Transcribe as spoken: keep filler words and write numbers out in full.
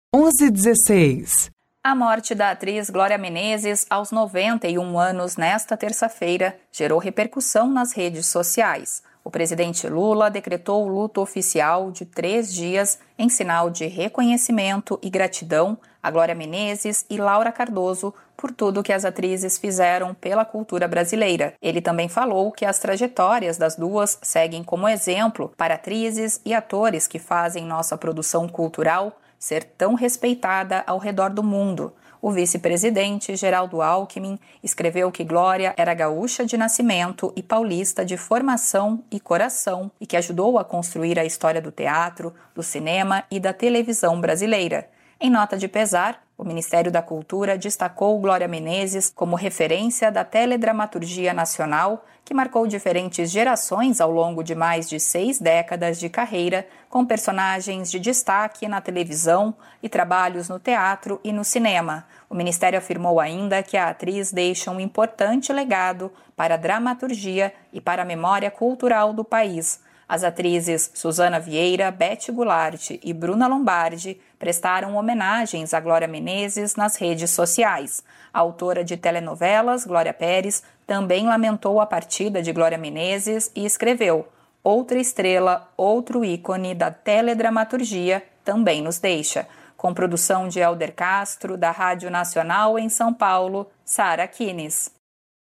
onze e dezesseis. A morte da atriz Glória Menezes, aos noventa e um anos, nesta terça-feira, gerou repercussão nas redes sociais. O presidente Lula decretou o luto oficial de três dias em sinal de reconhecimento e gratidão a Glória Menezes e Laura Cardoso por tudo que as atrizes fizeram pela cultura brasileira. Ele também falou que as trajetórias das duas seguem como exemplo para atrizes e atores que fazem nossa produção cultural ser tão respeitada ao redor do mundo. O vice-presidente Geraldo Alckmin escreveu que Glória era gaúcha de nascimento e paulista de formação e coração e que ajudou a construir a história do teatro, do cinema e da televisão brasileira. Em nota de pesar, o Ministério da Cultura destacou Glória Menezes como referência da teledramaturgia nacional, que marcou diferentes gerações ao longo de mais de seis décadas de carreira, com personagens de destaque na televisão e trabalhos no teatro e no cinema. O Ministério afirmou ainda que a atriz deixa um importante legado para a dramaturgia e para a memória cultural do país. As atrizes Susana Vieira, Beth Goulart e Bruna Lombardi prestaram homenagens a Glória Menezes nas redes sociais. A autora de telenovelas, Glória Pérez, também lamentou a partida de Glória Menezes e escreveu: "Outra estrela, outro ícone da teledramaturgia também nos deixa." Com produção de Helder Castro, da Rádio Nacional em São Paulo, Sara Kines.